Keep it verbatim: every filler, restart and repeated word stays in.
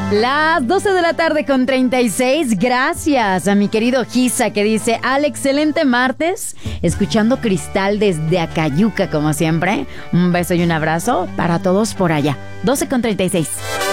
Las doce de la tarde con treinta y seis. Gracias a mi querido Gisa que dice: al excelente martes, escuchando Cristal desde Acayuca como siempre. Un beso y un abrazo para todos por allá. doce con treinta y seis.